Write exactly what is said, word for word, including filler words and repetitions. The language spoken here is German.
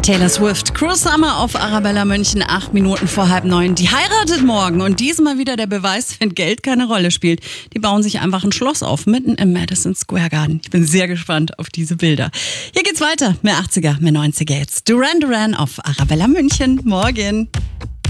Taylor Swift, Cruel Summer auf Arabella München, acht Minuten vor halb neun. Die heiratet morgen und diesmal wieder der Beweis, wenn Geld keine Rolle spielt. Die bauen sich einfach ein Schloss auf, mitten im Madison Square Garden. Ich bin sehr gespannt auf diese Bilder. Hier geht's weiter, mehr achtziger, mehr neunziger jetzt. Duran Duran auf Arabella München, morgen.